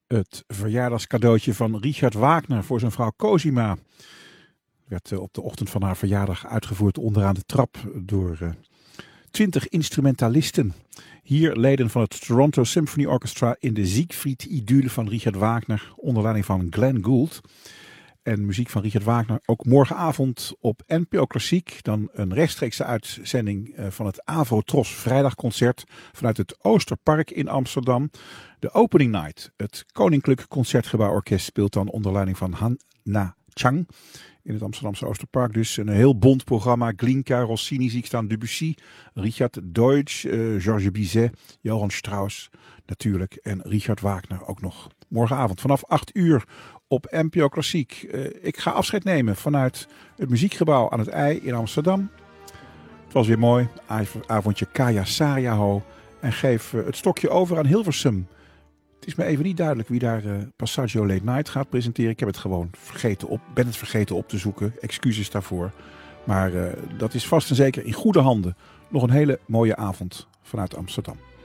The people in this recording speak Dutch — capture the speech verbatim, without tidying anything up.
Het verjaardagscadeautje van Richard Wagner voor zijn vrouw Cosima werd op de ochtend van haar verjaardag uitgevoerd onderaan de trap door twintig instrumentalisten. Hier leden van het Toronto Symphony Orchestra in de Siegfried-idylle van Richard Wagner onder leiding van Glenn Gould. En muziek van Richard Wagner ook morgenavond op N P O Klassiek. Dan een rechtstreekse uitzending van het Avro-Tros vrijdagconcert vanuit het Oosterpark in Amsterdam. De opening night. Het Koninklijk Concertgebouworkest speelt dan onder leiding van Han Na Chang in het Amsterdamse Oosterpark. Dus een heel bont programma. Glinka, Rossini zie ik staan, Debussy, Richard Deutsch, uh, Georges Bizet, Johann Strauss natuurlijk en Richard Wagner ook nog. Morgenavond vanaf acht uur op N P O Klassiek. Uh, ik ga afscheid nemen vanuit het Muziekgebouw aan het I in Amsterdam. Het was weer mooi. Avondje Kaya Sariaho. En geef uh, het stokje over aan Hilversum. Het is me even niet duidelijk wie daar uh, Passaggio Late Night gaat presenteren. Ik heb het gewoon vergeten op, ben het vergeten op te zoeken. Excuses daarvoor. Maar uh, dat is vast en zeker in goede handen. Nog een hele mooie avond vanuit Amsterdam.